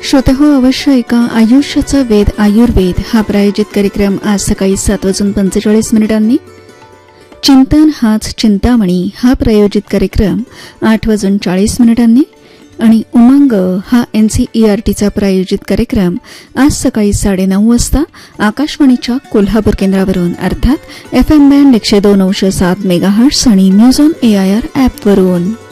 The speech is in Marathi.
श्रोतेहो, अवश्य ऐका आयुष्याचा वेध आयुर्वेद हा प्रायोजित कार्यक्रम आज सकाळी 7:45 चिंतन हाच चिंतामणी हा प्रायोजित कार्यक्रम 8:40 आणि उमंग हा NCERTचा प्रायोजित कार्यक्रम आज सकाळी 9:30 वाजता आकाशवाणीच्या कोल्हापूर केंद्रावरून अर्थात FM बँड 102.7 मेगाहर्ट्झ आणि न्यूज ऑन AIR ॲपवरून.